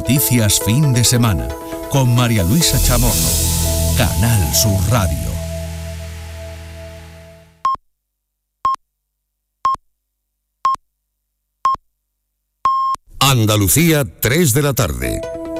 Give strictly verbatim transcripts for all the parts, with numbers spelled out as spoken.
Noticias Fin de Semana, con María Luisa Chamorro. Canal Sur Radio. Andalucía, tres de la tarde.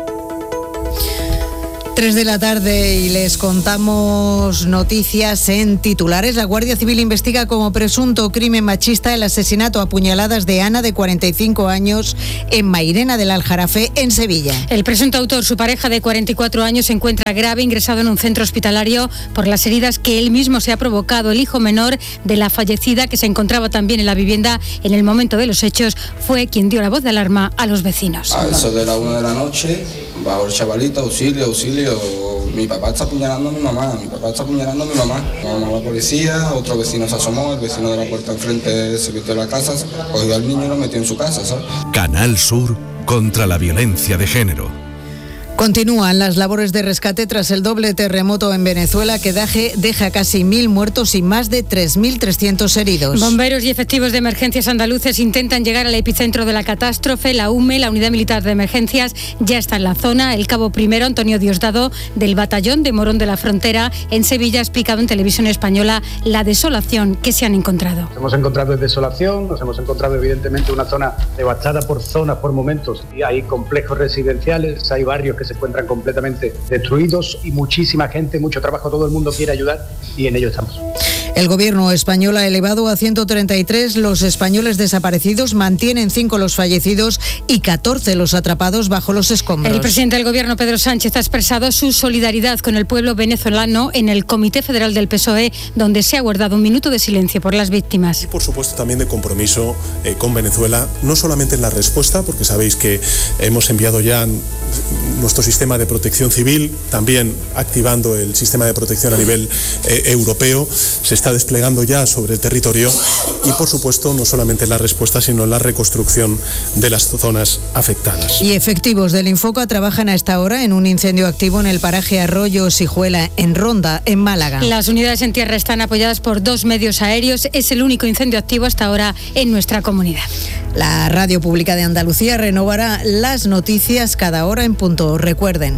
tres de la tarde y les contamos noticias en titulares. La Guardia Civil investiga como presunto crimen machista el asesinato a puñaladas de Ana, de cuarenta y cinco años, en Mairena del Aljarafe, en Sevilla. El presunto autor, su pareja de cuarenta y cuatro años, se encuentra grave, ingresado en un centro hospitalario por las heridas que él mismo se ha provocado. El hijo menor de la fallecida, que se encontraba también en la vivienda en el momento de los hechos, fue quien dio la voz de alarma a los vecinos. A eso de la una de la noche, bajo el chavalito, auxilio, auxilio. Mi papá está apuñalando a mi mamá, mi papá está apuñalando a mi mamá. Llamamos a la policía, otro vecino se asomó, el vecino de la puerta enfrente se metió en la casa, cogió al niño y lo metió en su casa, ¿sabes? Canal Sur contra la violencia de género. Continúan las labores de rescate tras el doble terremoto en Venezuela, que deja casi mil muertos y más de tres mil trescientos heridos. Bomberos y efectivos de emergencias andaluces intentan llegar al epicentro de la catástrofe. La U M E, la Unidad Militar de Emergencias, ya está en la zona. El cabo primero, Antonio Diosdado, del batallón de Morón de la Frontera, en Sevilla, ha explicado en Televisión Española la desolación que se han encontrado. Nos hemos encontrado desolación, nos hemos encontrado evidentemente una zona devastada por zonas, por momentos. Y hay complejos residenciales, hay barrios que se encuentran completamente destruidos y muchísima gente, mucho trabajo, todo el mundo quiere ayudar y en ello estamos. El gobierno español ha elevado a ciento treinta y tres los españoles desaparecidos, mantienen cinco los fallecidos y catorce los atrapados bajo los escombros. El presidente del gobierno, Pedro Sánchez, ha expresado su solidaridad con el pueblo venezolano en el Comité Federal del P S O E, donde se ha guardado un minuto de silencio por las víctimas. Y por supuesto también de compromiso eh, con Venezuela, no solamente en la respuesta, porque sabéis que hemos enviado ya nuestro sistema de protección civil, también activando el sistema de protección a nivel eh, europeo, se está desplegando ya sobre el territorio y por supuesto no solamente en la respuesta sino en la reconstrucción de las zonas afectadas. Y efectivos del Infoca trabajan a esta hora en un incendio activo en el paraje Arroyo Sijuela, en Ronda, en Málaga. Las unidades en tierra están apoyadas por dos medios aéreos. Es el único incendio activo hasta ahora en nuestra comunidad. La Radio Pública de Andalucía renovará las noticias cada hora en punto. Recuerden.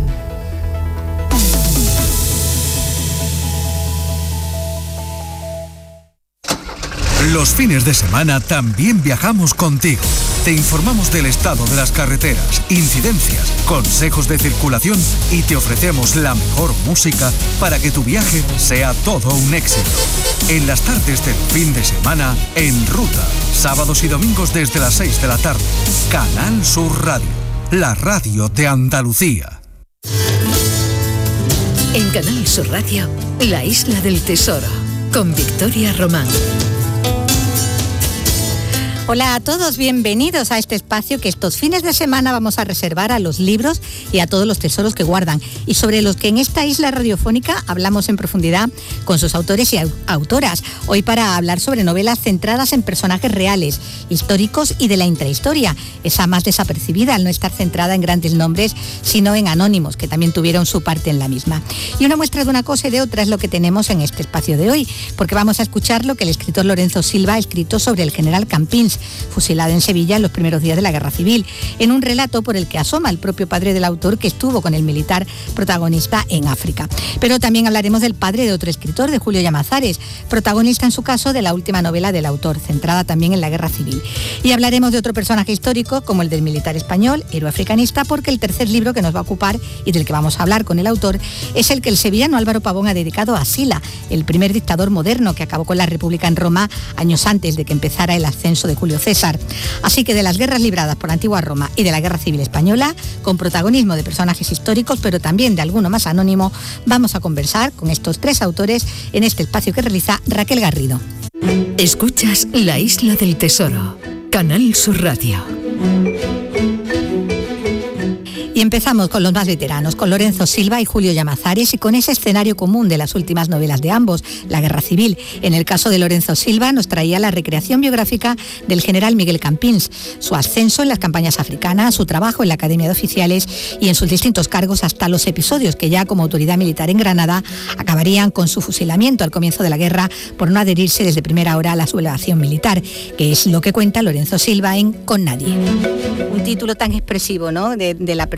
Los fines de semana también viajamos contigo. Te informamos del estado de las carreteras, incidencias, consejos de circulación y te ofrecemos la mejor música para que tu viaje sea todo un éxito. En las tardes del fin de semana, En Ruta, sábados y domingos desde las seis de la tarde. Canal Sur Radio, la radio de Andalucía. En Canal Sur Radio, La Isla del Tesoro, con Victoria Román. Hola a todos, bienvenidos a este espacio que estos fines de semana vamos a reservar a los libros y a todos los tesoros que guardan y sobre los que en esta isla radiofónica hablamos en profundidad con sus autores y autoras. Hoy para hablar sobre novelas centradas en personajes reales, históricos y de la intrahistoria, esa más desapercibida al no estar centrada en grandes nombres, sino en anónimos, que también tuvieron su parte en la misma. Y una muestra de una cosa y de otra es lo que tenemos en este espacio de hoy, porque vamos a escuchar lo que el escritor Lorenzo Silva ha escrito sobre el general Campins, fusilado en Sevilla en los primeros días de la Guerra Civil, en un relato por el que asoma el propio padre del autor, que estuvo con el militar protagonista en África. Pero también hablaremos del padre de otro escritor, de Julio Llamazares, protagonista en su caso de la última novela del autor, centrada también en la Guerra Civil. Y hablaremos de otro personaje histórico, como el del militar español, héroe africanista, porque el tercer libro que nos va a ocupar y del que vamos a hablar con el autor es el que el sevillano Álvaro Pavón ha dedicado a Sila, el primer dictador moderno que acabó con la República en Roma años antes de que empezara el ascenso de Julio César. Así que de las guerras libradas por la antigua Roma y de la Guerra Civil Española, con protagonismo de personajes históricos, pero también de alguno más anónimo, vamos a conversar con estos tres autores en este espacio que realiza Raquel Garrido. Escuchas La Isla del Tesoro, Canal Sur Radio. Y empezamos con los más veteranos, con Lorenzo Silva y Julio Llamazares, y con ese escenario común de las últimas novelas de ambos, la Guerra Civil. En el caso de Lorenzo Silva nos traía la recreación biográfica del general Miguel Campins, su ascenso en las campañas africanas, su trabajo en la Academia de Oficiales y en sus distintos cargos, hasta los episodios que ya como autoridad militar en Granada acabarían con su fusilamiento al comienzo de la guerra por no adherirse desde primera hora a la sublevación militar, que es lo que cuenta Lorenzo Silva en Con Nadie. Un título tan expresivo, ¿no?, de, de la persona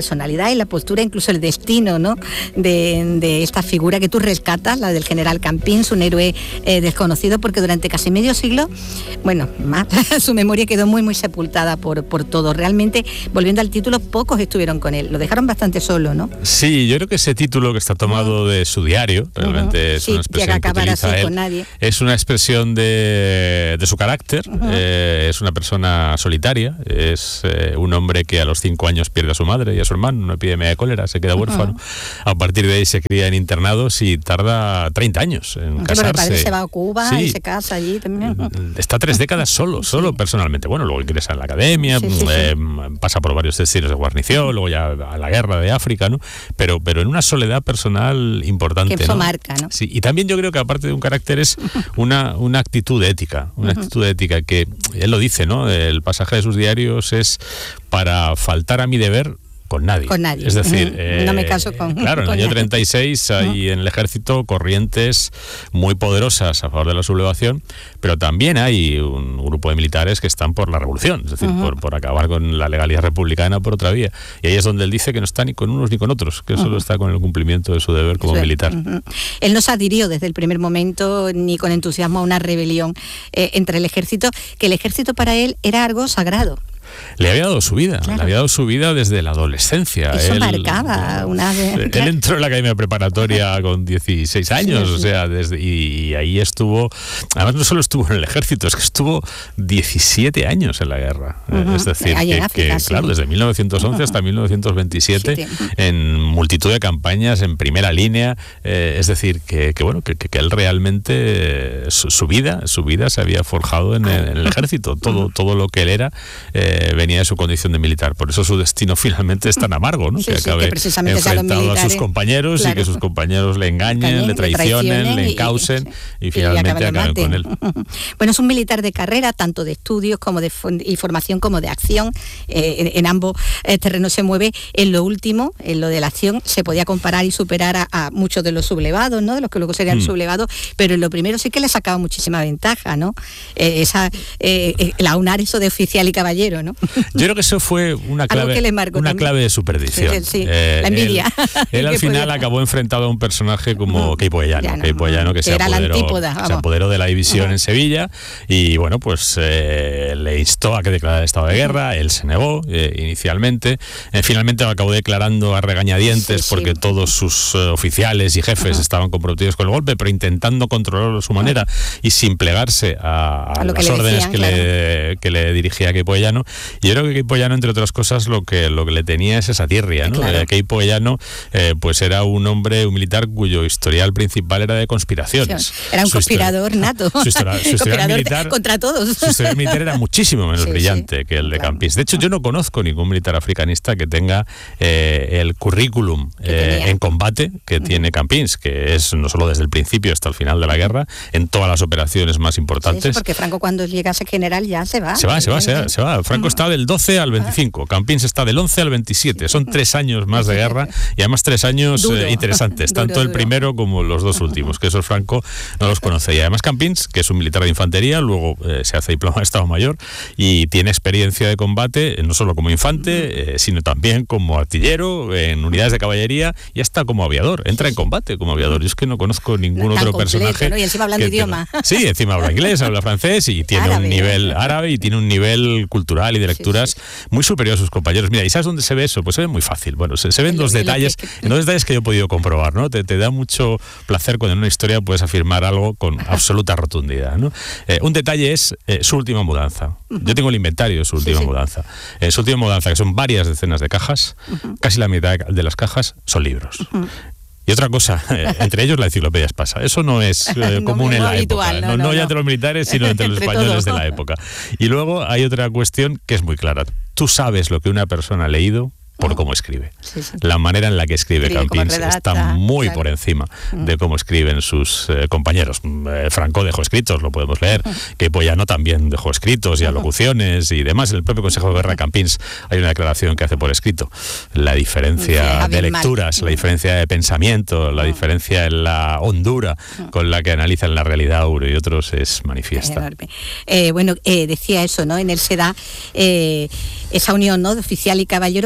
personalidad y la postura, incluso el destino, ¿no?, de, de esta figura que tú rescatas, la del general Campins, un héroe eh, desconocido, porque durante casi medio siglo, bueno, más, su memoria quedó muy, muy sepultada por, por todo. Realmente, volviendo al título, pocos estuvieron con él, lo dejaron bastante solo, ¿no? Sí, yo creo que ese título que está tomado uh-huh. de su diario, realmente uh-huh. es sí, una expresión que utiliza así él, con nadie. Es una expresión de, de su carácter, uh-huh. eh, es una persona solitaria, es eh, un hombre que a los cinco años pierde a su madre y a su hermano, una epidemia de cólera, se queda huérfano, uh-huh. a partir de ahí se cría en internados y tarda treinta años en uh-huh. casarse. Pero el padre se va a Cuba sí. y se casa allí también. Uh-huh. Está tres décadas solo, solo sí. personalmente. Bueno, luego ingresa en la academia, sí, sí, eh, sí. pasa por varios destinos de guarnición, luego ya a la guerra de África, ¿no? Pero, pero en una soledad personal importante. Que eso ¿no? marca, ¿no? Sí, y también yo creo que aparte de un carácter es una, una actitud ética, una uh-huh. actitud ética que, él lo dice, ¿no? El pasaje de sus diarios es: para faltar a mi deber, con nadie. Con nadie. Es decir, uh-huh. eh, no me caso con claro, en el año treinta y seis hay uh-huh. en el ejército corrientes muy poderosas a favor de la sublevación, pero también hay un grupo de militares que están por la revolución, es decir, uh-huh. por, por acabar con la legalidad republicana por otra vía. Y ahí es donde él dice que no está ni con unos ni con otros, que uh-huh. solo está con el cumplimiento de su deber como Eso militar. Uh-huh. Él no se adhirió desde el primer momento ni con entusiasmo a una rebelión eh, entre el ejército, que el ejército para él era algo sagrado. Le había dado su vida, claro. le había dado su vida desde la adolescencia. Eso él, marcaba una vez. Él claro. entró en la academia preparatoria con dieciséis años, sí, sí. o sea, desde, y, y ahí estuvo, además no solo estuvo en el ejército, es que estuvo diecisiete años en la guerra. Uh-huh. Es decir, ahí que, en África, que sí. claro, desde mil novecientos once uh-huh. hasta mil novecientos veintisiete, sí, sí. en multitud de campañas, en primera línea, eh, es decir, que, que bueno, que, que él realmente, eh, su, su vida, su vida se había forjado en el, en el ejército, todo, uh-huh. todo lo que él era eh, venía de su condición de militar, por eso su destino finalmente es tan amargo, ¿no? Sí, que sí, acabe que enfrentado a sus compañeros claro. y que sus compañeros le engañen, Engañen, le traicionen, le, le encaucen y, y, y finalmente y acaben con él. Bueno, es un militar de carrera, tanto de estudios como de y formación como de acción, eh, en, en ambos eh, terrenos se mueve. En lo último, en lo de la acción, se podía comparar y superar a, a muchos de los sublevados, ¿no? De los que luego serían mm. sublevados, pero en lo primero sí que le sacaba muchísima ventaja, ¿no? Eh, esa, eh, eh, el aunar eso de oficial y caballero, ¿no? Yo creo que eso fue una clave, una clave de su perdición. Sí, sí, eh, la envidia. Él, él al final podía... acabó enfrentado a un personaje como Queipo Llano, Queipo Llano que, que se, apoderó, antípoda, se apoderó de la división uh-huh. en Sevilla y bueno, pues eh, le instó a que declarara estado de guerra, él se negó eh, inicialmente, eh, finalmente acabó declarando a regañadientes sí, porque sí. todos sus uh, oficiales y jefes uh-huh. estaban comprometidos con el golpe, pero intentando controlarlo a su manera uh-huh. y sin plegarse a, a, a las órdenes decían, que, claro. le, que le dirigía Queipo Llano. Y yo creo que Queipo Llano, entre otras cosas, lo que, lo que le tenía es esa tirria, ¿no? Claro. Queipo Llano eh, pues era un hombre, un militar cuyo historial principal era de conspiraciones. Era un su conspirador historia, nato. Su historia, su historial militar, contra todos. Su historial militar era muchísimo menos sí, brillante sí. que el de claro. Campins. De hecho, yo no conozco ningún militar africanista que tenga eh, el currículum eh, en combate que uh-huh. tiene Campins, que es no solo desde el principio hasta el final de la guerra, en todas las operaciones más importantes. Sí, porque Franco cuando llega a ser general ya se va. Se va, se va, se va. Se va. Franco uh-huh. está del doce al veinticinco, Campins está del once al veintisiete. Son tres años más de guerra y además tres años eh, interesantes, tanto duro, el duro. primero como los dos últimos, que esos Franco no los conoce. Y además Campins, que es un militar de infantería, luego eh, se hace diploma de Estado Mayor y tiene experiencia de combate, eh, no solo como infante, eh, sino también como artillero, en unidades de caballería y hasta como aviador. Entra en combate como aviador. Yo es que no conozco ningún Tan otro completo, personaje. ¿no? Y encima hablando idioma. Tenga. Sí, encima habla inglés, habla francés y tiene árabe, un nivel árabe y tiene un nivel cultural y de lecturas sí, sí. muy superior a sus compañeros. Mira, ¿y sabes dónde se ve eso? Pues se ve muy fácil. Bueno, se, se ven dos detalles, en dos detalles que yo he podido comprobar, ¿no? Te, te da mucho placer cuando en una historia puedes afirmar algo con absoluta rotundidad, ¿no? Eh, un detalle es eh, su última mudanza. Yo tengo el inventario de su última sí, sí. mudanza. Eh, su última mudanza, que son varias decenas de cajas, uh-huh. casi la mitad de las cajas son libros. Uh-huh. Y otra cosa, eh, entre ellos la enciclopedia Espasa. Eso no es eh, común no, en la habitual, época. No, no, no, no ya entre los militares, sino entre los españoles todo. de la época. Y luego hay otra cuestión que es muy clara. Tú sabes lo que una persona ha leído por cómo escribe. Sí, sí. La manera en la que escribe, escribe Campins redacta, está muy claro. por encima de cómo escriben sus eh, compañeros. Eh, Franco dejó escritos, lo podemos leer. Queipo Llano también dejó escritos y alocuciones y demás. En el propio Consejo de Guerra de Campins hay una declaración que hace por escrito. La diferencia sí, de lecturas, la diferencia de pensamiento, la diferencia en la hondura con la que analizan la realidad uno y otros es manifiesta. Eh, bueno, eh, decía eso, ¿no? En él se da eh, esa unión, ¿no? de oficial y caballero que él quiso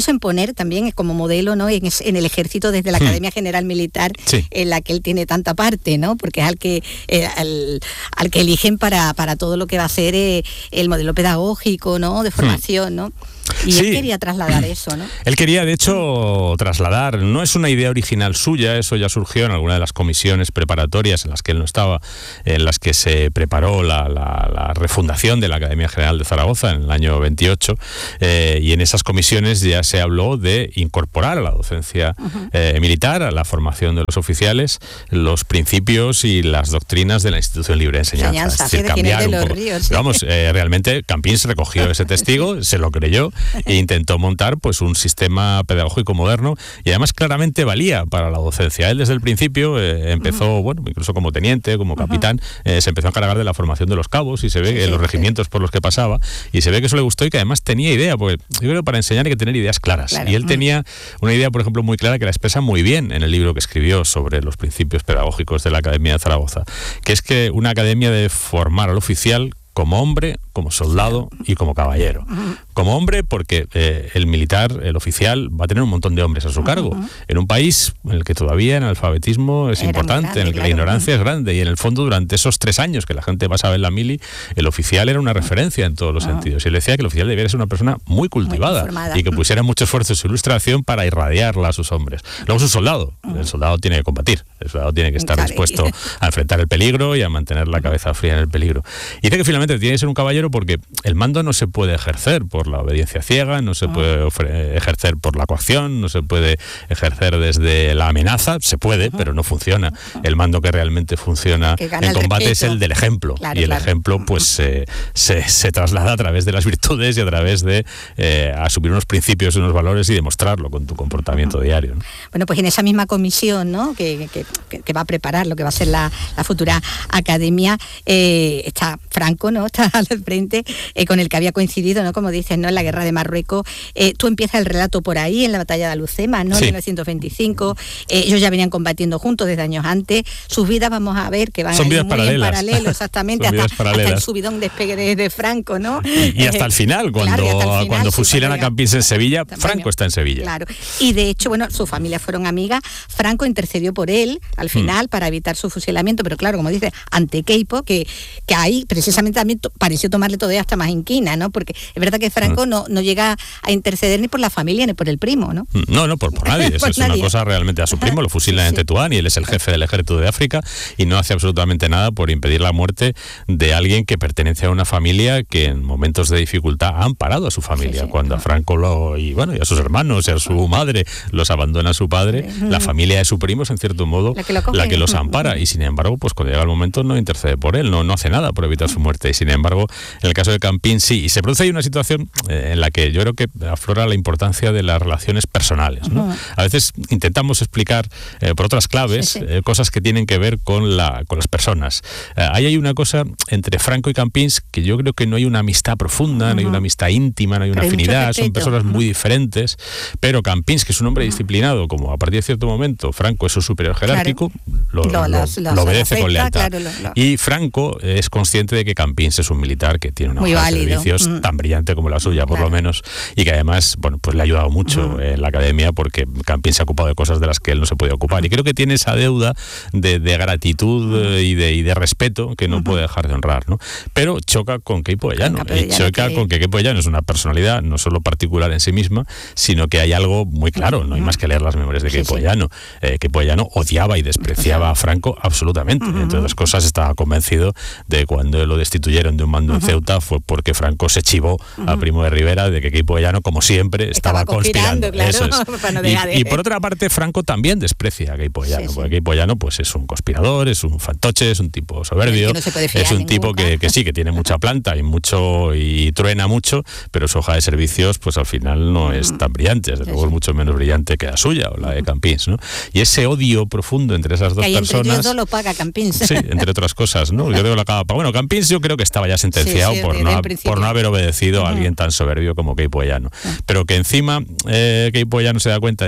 incluso en poner también como modelo, ¿no?, en, en el ejército desde la hmm. Academia General Militar, sí. en la que él tiene tanta parte, ¿no?, porque es al que eh, al, al que eligen para, para todo lo que va a ser eh, el modelo pedagógico, ¿no?, de formación, hmm. ¿no? Y sí. él quería trasladar eso, ¿no? Él quería, de hecho, trasladar, no es una idea original suya, eso ya surgió en alguna de las comisiones preparatorias en las que él no estaba, en las que se preparó la, la, la refundación de la Academia General de Zaragoza en el año veintiocho, eh, y en esas comisiones ya se habló de incorporar a la docencia uh-huh. eh, militar, a la formación de los oficiales, los principios y las doctrinas de la Institución Libre de Enseñanza. Enseñanza, es decir, sí, cambiar de un los poco. ríos, sí. Pero vamos, eh, realmente Campins recogió ese testigo, se lo creyó e intentó montar pues un sistema pedagógico moderno y además claramente valía para la docencia. Él desde el principio eh, empezó, uh-huh. bueno, incluso como teniente, como capitán, uh-huh. eh, se empezó a encargar de la formación de los cabos y se ve sí, en los regimientos sí. por los que pasaba y se ve que eso le gustó y que además tenía idea, porque yo creo que para enseñar hay que tener ideas claras. Claro. Y él uh-huh. tenía una idea, por ejemplo, muy clara que la expresa muy bien en el libro que escribió sobre los principios pedagógicos de la Academia de Zaragoza, que es que una academia debe formar al oficial como hombre, como soldado y como caballero. Uh-huh. Como hombre porque eh, el militar, el oficial, va a tener un montón de hombres a su cargo. Uh-huh. En un país en el que todavía el analfabetismo es Era importante, grande, en el que claro. la ignorancia uh-huh. es grande. Y en el fondo, durante esos tres años que la gente pasaba en la mili, el oficial era una referencia en todos los uh-huh. sentidos. Y él decía que el oficial debía ser una persona muy cultivada muy y que pusiera mucho esfuerzo en su ilustración para irradiarla a sus hombres. Luego es un soldado. Uh-huh. El soldado tiene que combatir. El soldado tiene que estar Cari. dispuesto a enfrentar el peligro y a mantener la cabeza fría en el peligro. Y dice que finalmente tiene que ser un caballero porque el mando no se puede ejercer por la obediencia ciega, no se puede ofre- ejercer por la coacción, no se puede ejercer desde la amenaza, se puede, pero no funciona. El mando que realmente funciona en combate es el del ejemplo, claro, y el claro. ejemplo pues eh, se, se traslada a través de las virtudes y a través de eh, asumir unos principios, unos valores y demostrarlo con tu comportamiento diario, ¿no? Bueno, pues en esa misma comisión, ¿no?, que, que, que, que va a preparar lo que va a ser la, la futura academia, eh, está Franco, ¿no?, está al frente, eh, con el que había coincidido, ¿no?, como dices, ¿no?, en la guerra de Marruecos. Eh, tú empiezas el relato por ahí, en la batalla de Alucema, ¿no?, en sí. mil novecientos veinticinco. Eh, ellos ya venían combatiendo juntos desde años antes. Sus vidas, vamos a ver, que van Son muy paralelas. en paralelo, exactamente, hasta, hasta el subidón despegue de, de Franco, ¿no? Y, y hasta el final, cuando, claro, el final, cuando fusilan a Campins en Sevilla, Franco está en Sevilla. Claro. Y de hecho, bueno, sus familias fueron amigas. Franco intercedió por él, al final, mm. para evitar su fusilamiento, pero claro, como dice, ante Queipo, que, que ahí precisamente también to- pareció tomarle todavía hasta más inquina, ¿no? Porque es verdad que Franco mm. no, no llega a interceder ni por la familia ni por el primo, ¿no? No, no, por, por nadie. Eso por es nadie. Una cosa realmente a su primo, lo fusilan sí. en Tetuán y él es el jefe del ejército de África y no hace absolutamente nada por impedir la muerte de alguien que pertenece a una familia que en momentos de dificultad ha amparado a su familia. Sí, sí. Cuando a Franco lo, y bueno, y a sus hermanos y a su madre los abandona su padre, sí. la familia de su primo es en cierto modo la que, la que los ampara y sin embargo, pues cuando llega el momento no intercede por él, no, no hace nada por evitar su muerte y sin embargo, en el caso de Campins sí, y se produce ahí una situación eh, en la que yo creo que aflora la importancia de las relaciones personales, ¿no? Uh-huh. A veces intentamos explicar eh, por otras claves sí, sí. Eh, cosas que tienen que ver con, la, con las personas. Eh, ahí hay una cosa entre Franco y Campins que yo creo que no hay una amistad profunda, uh-huh. no hay una amistad íntima, no hay una pero afinidad, son personas uh-huh. muy diferentes, pero Campins, que es un hombre uh-huh. disciplinado, como a partir de cierto momento Franco es su superior jerárquico, claro. lo, lo, las, lo, lo obedece afecta, con lealtad. Claro, lo, lo. Y Franco es consciente de que Campins es un militar que tiene una muy hoja de servicios mm. tan brillante como la suya, por claro. lo menos, y que además, bueno, pues le ha ayudado mucho mm. en la academia porque Campins se ha ocupado de cosas de las que él no se podía ocupar. Y creo que tiene esa deuda de, de gratitud mm. y, de, y de respeto que no mm. puede dejar de honrar, ¿no? Pero choca con Queipo de Llano. Y choca que... con que Queipo de Llano es una personalidad no solo particular en sí misma, sino que hay algo muy claro, no hay más que leer las memorias de Queipo de Llano. Eh, Queipo de Llano odiaba y despreciaba a Franco absolutamente. Uh-huh. Entre otras cosas, estaba convencido de que cuando lo destituyeron de un mando uh-huh. en Ceuta fue porque Franco se chivó uh-huh. a Primo de Rivera de que Queipo de Llano, como siempre, estaba, estaba conspirando. Claro, eso es. no y, y por otra parte, Franco también desprecia a Queipo de Llano, sí, porque sí. Queipo de Llano pues, es un conspirador, es un fantoche, es un tipo soberbio, no es un tipo que, que sí, que tiene mucha planta y mucho y truena mucho, pero su hoja de servicios pues al final no es tan brillante, desde sí, luego sí. es mucho menos brillante que la suya o la de Campins, ¿no? Y ese odio profundo entre esas dos que personas. Entre lo paga Campins. Sí, entre otras cosas, ¿no? Yo creo que lo acaba. Bueno, Campins yo creo que estaba ya sentenciado sí, sí, por, no, por no haber obedecido uh-huh. a alguien tan soberbio como Queipo de Llano. Uh-huh. Pero que encima eh, Queipo de Llano se da cuenta de que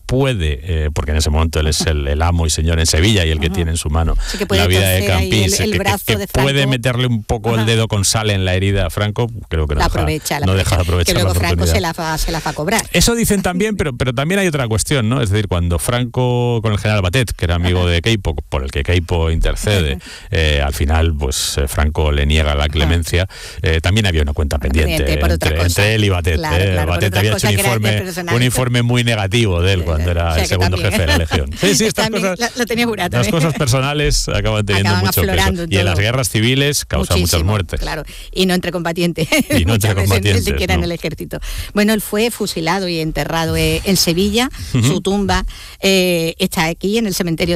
puede, eh, porque en ese momento él es el, el amo y señor en Sevilla y el que uh-huh. tiene en su mano sí la vida de Campins, el, el que, que, que puede meterle un poco uh-huh. el dedo con sal en la herida a Franco, creo que no, la deja, aprovecha, la no aprovecha, deja de aprovechar que luego la Franco se la, fa, se la va a cobrar. Eso dicen también, pero, pero también hay otra cuestión, ¿no? Es decir, cuando Franco, con el general Batet, que era amigo uh-huh. de Queipo, por el que Queipo intercede, uh-huh. eh, al final, pues eh, Franco le niega la clemencia, eh, también había una cuenta pendiente, pendiente entre, entre él y Batet. Claro, eh, claro, Batet había hecho un informe, un informe muy negativo de él cuando era o sea, el segundo jefe de la Legión. Sí, sí, estas cosas, lo, lo tenía jurado, las cosas personales acaban teniendo acaban mucho peso. Y en las guerras civiles causa muchas muertes. Claro, y no entre combatientes. Y no entre combatientes. Ni siquiera no. en el ejército. Bueno, él fue fusilado y enterrado en Sevilla. Uh-huh. Su tumba eh, está aquí en el cementerio